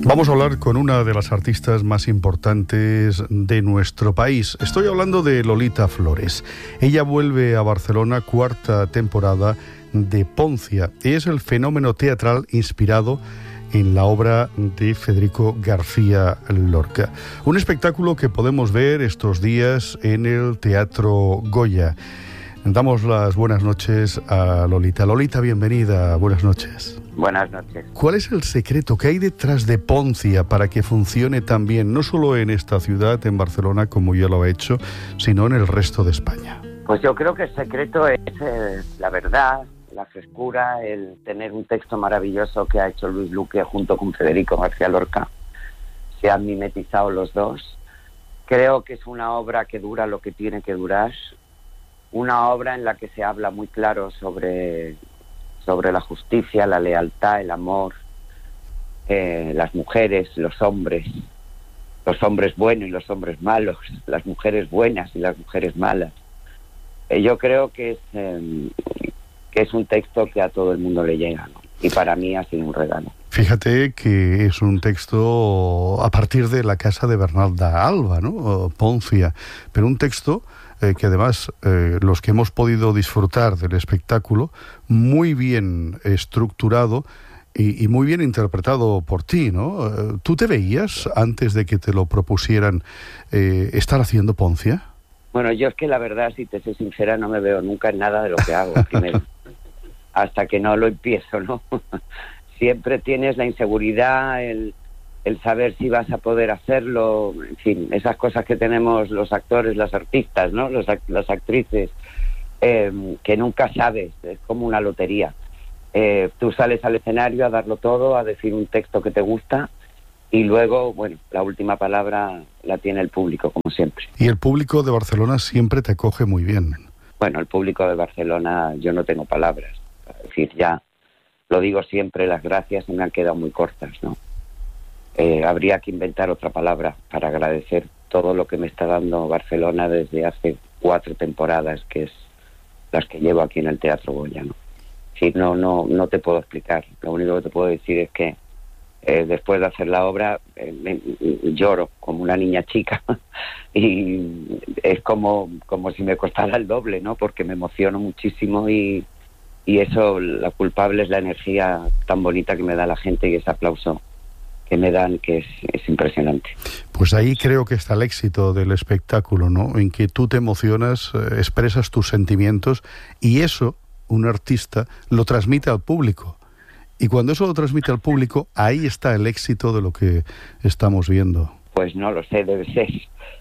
Vamos a hablar con una de las artistas más importantes de nuestro país. Estoy hablando de Lolita Flores. Ella vuelve a Barcelona, cuarta temporada de Poncia. Es el fenómeno teatral inspirado en la obra de Federico García Lorca. Un espectáculo que podemos ver estos días en el Teatro Goya. Damos las buenas noches a Lolita. Lolita, bienvenida. Buenas noches. Buenas noches. ¿Cuál es el secreto que hay detrás de Poncia para que funcione tan bien, no solo en esta ciudad, en Barcelona, como ya lo ha hecho, sino en el resto de España? Pues yo creo que el secreto es la verdad, la frescura, el tener un texto maravilloso que ha hecho Luis Luque junto con Federico García Lorca. Se han mimetizado los dos. Creo que es una obra que dura lo que tiene que durar. Una obra en la que se habla muy claro sobre la justicia, la lealtad, el amor, las mujeres, los hombres buenos y los hombres malos, las mujeres buenas y las mujeres malas. Yo creo que es un texto que a todo el mundo le llega, ¿no? Y para mí ha sido un regalo. Fíjate que es un texto a partir de la casa de Bernarda Alba, ¿no? Poncia, pero un texto que además los que hemos podido disfrutar del espectáculo, muy bien estructurado y muy bien interpretado por ti, ¿no? ¿Tú te veías, antes de que te lo propusieran, estar haciendo Poncia? Bueno, yo es que la verdad, si te soy sincera, no me veo nunca en nada de lo que hago, primero, hasta que no lo empiezo, ¿no? Siempre tienes la inseguridad, el saber si vas a poder hacerlo, en fin, esas cosas que tenemos los actores, las artistas, ¿no? Las actrices, que nunca sabes, es como una lotería. Tú sales al escenario a darlo todo, a decir un texto que te gusta, y luego, bueno, la última palabra la tiene el público, como siempre. Y el público de Barcelona siempre te acoge muy bien. Bueno, el público de Barcelona, yo no tengo palabras. Es decir, ya lo digo siempre, las gracias se me han quedado muy cortas, ¿no? Habría que inventar otra palabra para agradecer todo lo que me está dando Barcelona desde hace 4 temporadas, que es las que llevo aquí en el Teatro Goya, ¿no? Sí, no te puedo explicar. Lo único que te puedo decir es que después de hacer la obra lloro como una niña chica y es como si me costara el doble, ¿no? Porque me emociono muchísimo y eso, la culpable es la energía tan bonita que me da la gente y ese aplauso que me dan, que es impresionante. Pues ahí creo que está el éxito del espectáculo, ¿no? En que tú te emocionas, expresas tus sentimientos y eso, un artista, lo transmite al público. Y cuando eso lo transmite al público, ahí está el éxito de lo que estamos viendo. Pues no lo sé, debe ser.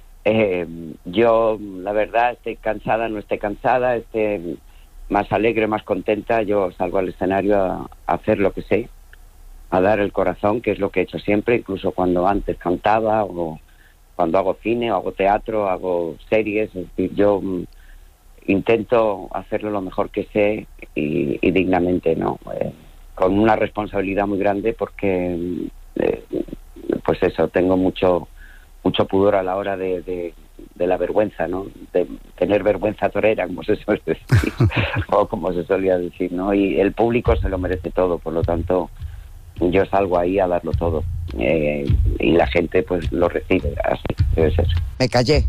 Yo, la verdad, esté cansada, no esté cansada, esté más alegre, más contenta, yo salgo al escenario a hacer lo que sé, a dar el corazón, que es lo que he hecho siempre, incluso cuando antes cantaba, o cuando hago cine, o hago teatro, hago series. Es decir, yo intento hacerlo lo mejor que sé y dignamente, ¿no? Con una responsabilidad muy grande porque, pues eso, tengo mucho pudor a la hora de la vergüenza, ¿no? De tener vergüenza torera, como se suele decir, o como se solía decir, ¿no? Y el público se lo merece todo, por lo tanto, yo salgo ahí a darlo todo y la gente pues lo recibe, así debe ser. Me callé.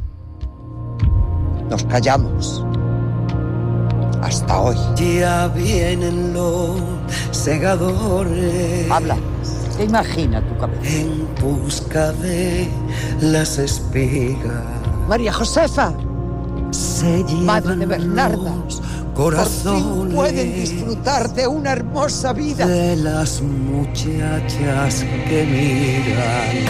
Nos callamos. Hasta hoy. Ya vienen los segadores. Habla. ¿Qué imagina tu cabeza? En busca de las espigas. María Josefa. Se llevan Madre de Bernarda. Corazones. Por fin pueden disfrutar de una hermosa vida. De las muchachas que miran.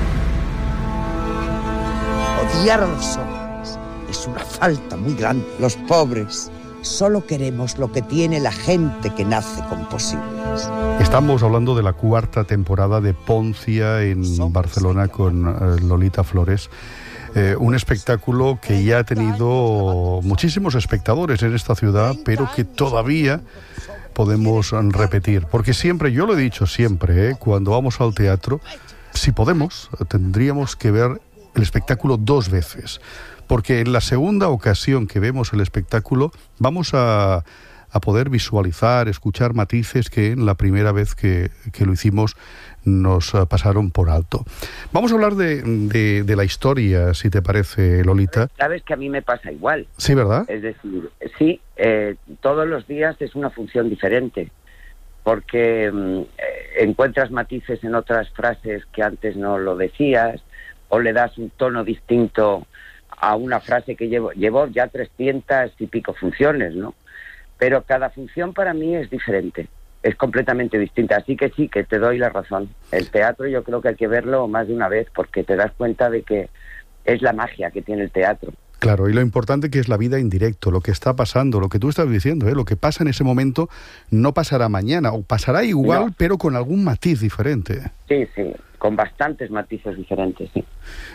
Odiar a los hombres es una falta muy grande. Los pobres solo queremos lo que tiene la gente que nace con posibles. Estamos hablando de la cuarta temporada de Poncia en Barcelona con Lolita Flores. Un espectáculo que ya ha tenido muchísimos espectadores en esta ciudad, pero que todavía podemos repetir. Porque siempre, yo lo he dicho siempre, cuando vamos al teatro, si podemos, tendríamos que ver el espectáculo 2 veces. Porque en la segunda ocasión que vemos el espectáculo, vamos a a poder visualizar, escuchar matices que en la primera vez que lo hicimos nos pasaron por alto. Vamos a hablar de la historia, si te parece, Lolita. Sabes que a mí me pasa igual. Sí, ¿verdad? Es decir, sí, todos los días es una función diferente, porque encuentras matices en otras frases que antes no lo decías, o le das un tono distinto a una frase que llevo ya 300 y pico funciones, ¿no? Pero cada función para mí es diferente. Es completamente distinta, así que sí, que te doy la razón. El teatro yo creo que hay que verlo más de una vez porque te das cuenta de que es la magia que tiene el teatro. Claro, y lo importante que es la vida en directo, lo que está pasando, lo que tú estás diciendo, lo que pasa en ese momento no pasará mañana, o pasará igual, no, pero con algún matiz diferente. Sí, sí, con bastantes matices diferentes, sí.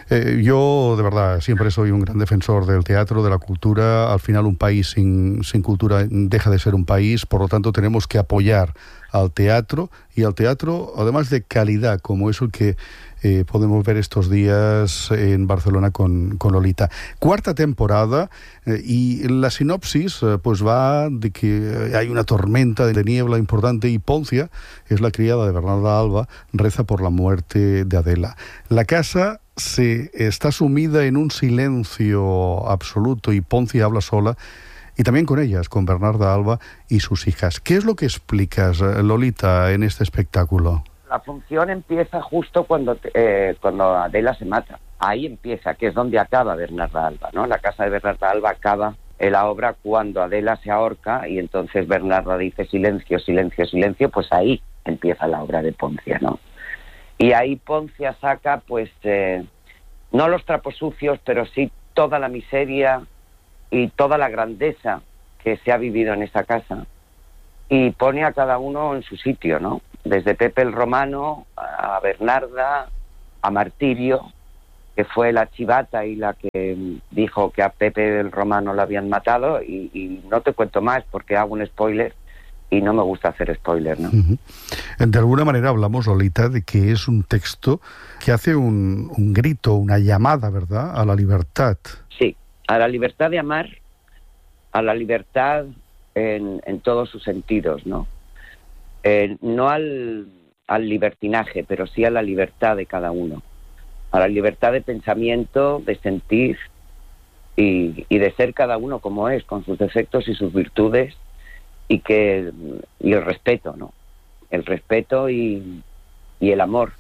Yo, de verdad, siempre soy un gran defensor del teatro, de la cultura. Al final, un país sin cultura deja de ser un país, por lo tanto, tenemos que apoyar al teatro, y al teatro, además de calidad, como es el que podemos ver estos días en Barcelona con Lolita. Cuarta temporada, y la sinopsis pues va de que hay una tormenta de niebla importante y Poncia, es la criada de Bernarda Alba, reza por la muerte de Adela. La casa se está sumida en un silencio absoluto y Poncia habla sola, y también con ellas, con Bernarda Alba y sus hijas. ¿Qué es lo que explicas, Lolita, en este espectáculo? La función empieza justo cuando Adela se mata. Ahí empieza, que es donde acaba Bernarda Alba, ¿no? La casa de Bernarda Alba acaba en la obra cuando Adela se ahorca y entonces Bernarda dice silencio, silencio, silencio, pues ahí empieza la obra de Poncia, ¿no? Y ahí Poncia saca, pues, no los trapos sucios, pero sí toda la miseria y toda la grandeza que se ha vivido en esa casa, y pone a cada uno en su sitio, ¿no? Desde Pepe el Romano a Bernarda, a Martirio, que fue la chivata y la que dijo que a Pepe el Romano lo habían matado, y no te cuento más porque hago un spoiler y no me gusta hacer spoiler, ¿no? Uh-huh. De alguna manera hablamos, Lolita, de que es un texto que hace un grito, una llamada, ¿verdad?, a la libertad. Sí, a la libertad de amar, a la libertad en todos sus sentidos, ¿no? No al libertinaje, pero sí a la libertad de cada uno, a la libertad de pensamiento, de sentir y de ser cada uno como es, con sus defectos y sus virtudes, y el respeto, ¿no? El respeto y el amor.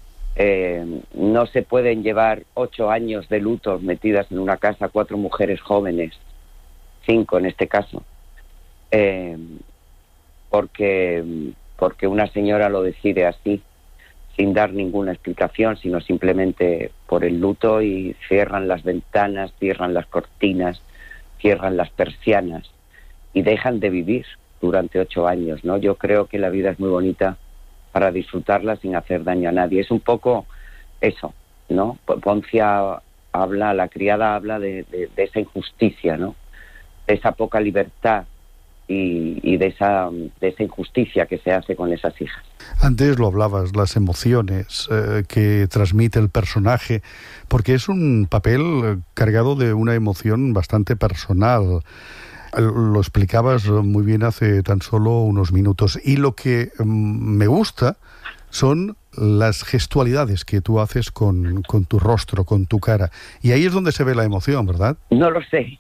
No se pueden llevar 8 años de luto metidas en una casa 4 mujeres jóvenes, 5 en este caso, porque una señora lo decide así, sin dar ninguna explicación, sino simplemente por el luto, y cierran las ventanas, cierran las cortinas, cierran las persianas y dejan de vivir durante 8 años, ¿no? Yo creo que la vida es muy bonita para disfrutarla sin hacer daño a nadie. Es un poco eso, ¿no? Poncia habla, la criada habla de esa injusticia, ¿no? De esa poca libertad y de esa injusticia que se hace con esas hijas. Antes lo hablabas, las emociones que transmite el personaje, porque es un papel cargado de una emoción bastante personal. Lo explicabas muy bien hace tan solo unos minutos. Y lo que me gusta son las gestualidades que tú haces con tu rostro, con tu cara. Y ahí es donde se ve la emoción, ¿verdad? No lo sé.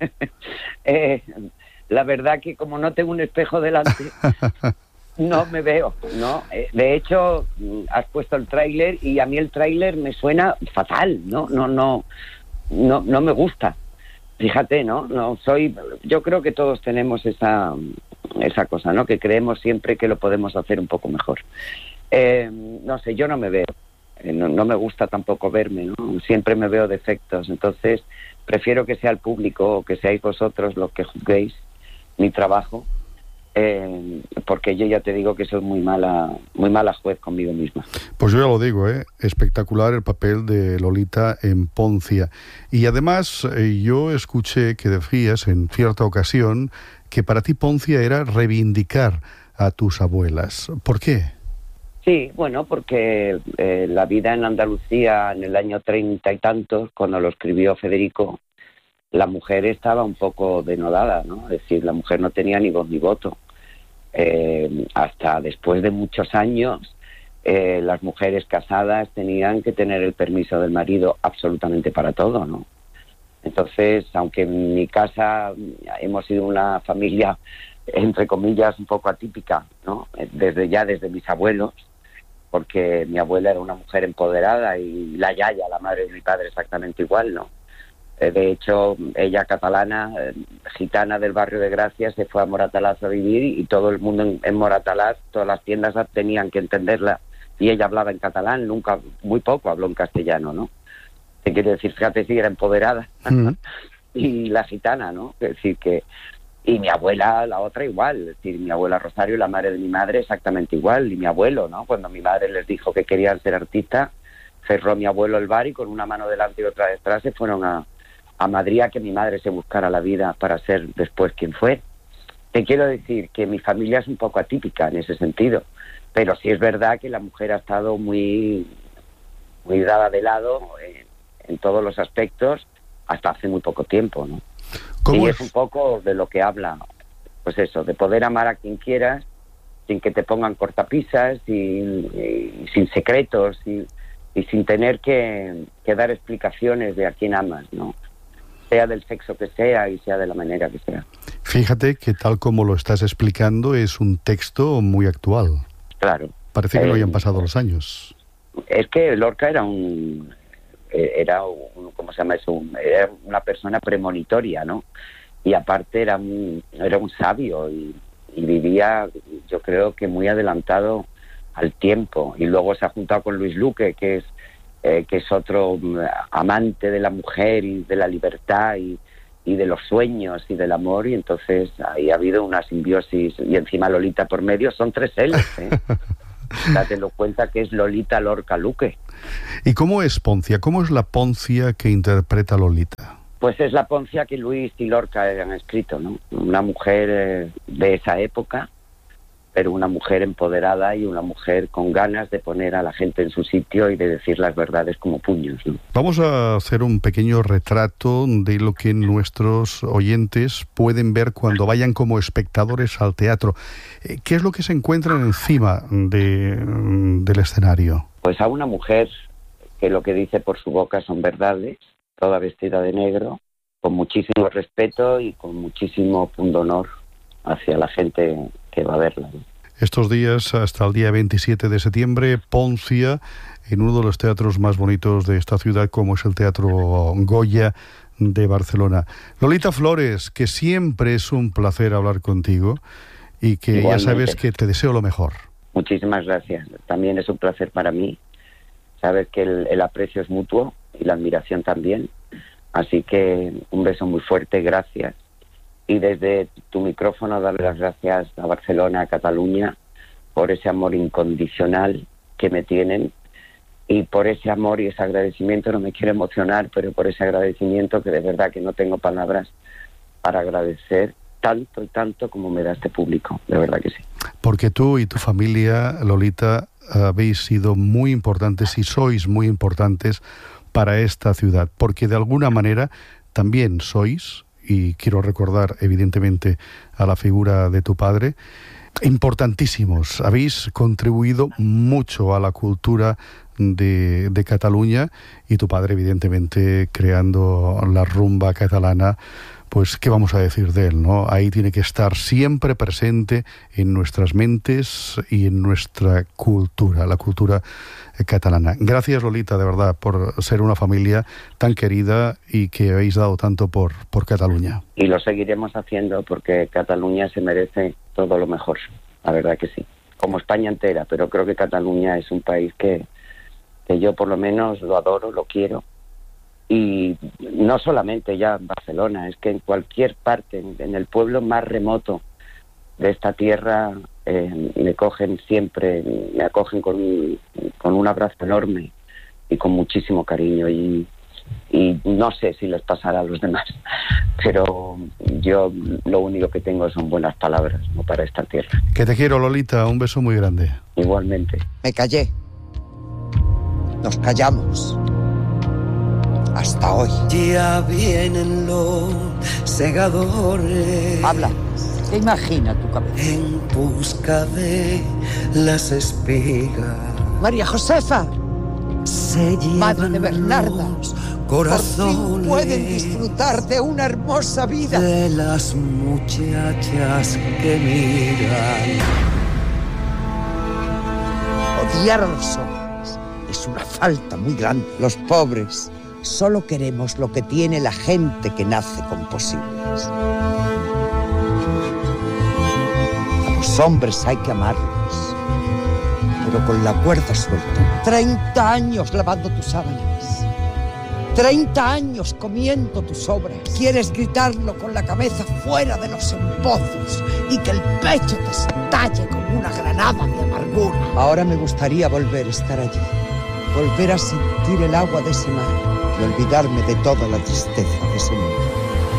La verdad que como no tengo un espejo delante, no me veo, ¿no? De hecho, has puesto el tráiler y a mí el tráiler me suena fatal, ¿no? No me gusta. Fíjate, ¿no? Yo creo que todos tenemos esa cosa, ¿no? Que creemos siempre que lo podemos hacer un poco mejor. No sé, yo no me veo. No me gusta tampoco verme, ¿no? Siempre me veo defectos. Entonces, prefiero que sea el público o que seáis vosotros los que juzguéis mi trabajo, porque yo ya te digo que soy muy mala juez conmigo misma. Pues yo ya lo digo, espectacular el papel de Lolita en Poncia. Y además yo escuché que decías en cierta ocasión que para ti Poncia era reivindicar a tus abuelas. ¿Por qué? Sí, bueno, porque la vida en Andalucía en el año 30 y tantos, cuando lo escribió Federico, la mujer estaba un poco denodada, ¿no? Es decir, la mujer no tenía ni voz ni voto. Hasta después de muchos años, las mujeres casadas tenían que tener el permiso del marido absolutamente para todo, ¿no? Entonces, aunque en mi casa hemos sido una familia, entre comillas, un poco atípica, ¿no? Desde mis abuelos, porque mi abuela era una mujer empoderada y la yaya, la madre de mi padre, exactamente igual, ¿no? De hecho, ella catalana, gitana del barrio de Gracia, se fue a Moratalaz a vivir y todo el mundo en Moratalaz, todas las tiendas tenían que entenderla y ella hablaba en catalán, nunca, muy poco habló en castellano, ¿no? Te quiero decir, fíjate si era empoderada. Y la gitana, ¿no? Es decir, que... Y mi abuela, la otra, igual. Es decir, mi abuela Rosario, la madre de mi madre, exactamente igual. Y mi abuelo, ¿no? Cuando mi madre les dijo que querían ser artistas, cerró mi abuelo el bar y con una mano delante y otra detrás se fueron a Madrid a que mi madre se buscara la vida para ser después quien fue. Te quiero decir que mi familia es un poco atípica en ese sentido. Pero sí es verdad que la mujer ha estado muy, muy dada de lado en todos los aspectos hasta hace muy poco tiempo, ¿no? Y es un poco de lo que habla, pues eso, de poder amar a quien quieras sin que te pongan cortapisas y sin secretos y sin tener que dar explicaciones de a quién amas, ¿no? Sea del sexo que sea y sea de la manera que sea. Fíjate que tal como lo estás explicando es un texto muy actual. Claro. Parece que no hayan pasado los años. Es que Lorca era ¿cómo se llama eso? Era una persona premonitoria, ¿no? Y aparte era un sabio y vivía, yo creo que muy adelantado al tiempo. Y luego se ha juntado con Luis Luque, que es otro amante de la mujer y de la libertad y de los sueños y del amor, y entonces ahí ha habido una simbiosis, y encima Lolita por medio, son 3 L's, ¿eh? Dátelo cuenta que es Lolita Lorca Luque. ¿Y cómo es Poncia? ¿Cómo es la Poncia que interpreta Lolita? Pues es la Poncia que Luis y Lorca han escrito, ¿no? Una mujer de esa época, pero una mujer empoderada y una mujer con ganas de poner a la gente en su sitio y de decir las verdades como puños, ¿no? Vamos a hacer un pequeño retrato de lo que nuestros oyentes pueden ver cuando vayan como espectadores al teatro. ¿Qué es lo que se encuentran encima del escenario? Pues a una mujer que lo que dice por su boca son verdades, toda vestida de negro, con muchísimo respeto y con muchísimo pundonor hacia la gente que va a verla, ¿no? Estos días, hasta el día 27 de septiembre, Poncia, en uno de los teatros más bonitos de esta ciudad, como es el Teatro Goya de Barcelona. Lolita Flores, que siempre es un placer hablar contigo y que igualmente, ya sabes que te deseo lo mejor. Muchísimas gracias. También es un placer para mí. Sabes que el aprecio es mutuo y la admiración también. Así que un beso muy fuerte, gracias. Y desde tu micrófono darle las gracias a Barcelona, a Cataluña, por ese amor incondicional que me tienen y por ese amor y ese agradecimiento, no me quiero emocionar, pero por ese agradecimiento que de verdad que no tengo palabras para agradecer tanto y tanto como me da este público, de verdad que sí. Porque tú y tu familia, Lolita, habéis sido muy importantes y sois muy importantes para esta ciudad, porque de alguna manera también sois, y quiero recordar evidentemente a la figura de tu padre, importantísimos. Habéis contribuido mucho a la cultura de Cataluña y tu padre evidentemente creando la rumba catalana. Pues, ¿qué vamos a decir de él, no? Ahí tiene que estar siempre presente en nuestras mentes y en nuestra cultura, la cultura catalana. Gracias, Lolita, de verdad, por ser una familia tan querida y que habéis dado tanto por Cataluña. Y lo seguiremos haciendo porque Cataluña se merece todo lo mejor, la verdad que sí. Como España entera, pero creo que Cataluña es un país que yo por lo menos lo adoro, lo quiero. Y no solamente ya en Barcelona, es que en cualquier parte, en el pueblo más remoto de esta tierra, me cogen siempre, me acogen con un abrazo enorme y con muchísimo cariño. Y no sé si les pasará a los demás, pero yo lo único que tengo son buenas palabras, ¿no?, para esta tierra. Que te quiero, Lolita, un beso muy grande. Igualmente. Me callé. Nos callamos. hasta hoy. Ya vienen los segadores. Habla, ¿qué imagina tu cabeza? En busca de las espigas. María Josefa, Se madre de llevan Bernarda, los por corazones. fin pueden disfrutar de una hermosa vida. De las muchachas que miran. Odiar a los hombres es una falta muy grande. Los pobres solo queremos lo que tiene la gente que nace con posibles. A los hombres hay que amarlos, pero con la cuerda suelta. 30 años lavando tus sábanas, 30 años comiendo tus sobras. Quieres gritarlo con la cabeza fuera de los empozos y que el pecho te estalle como una granada de amargura. Ahora me gustaría volver a estar allí, volver a sentir el agua de ese mar y olvidarme de toda la tristeza de ese mundo.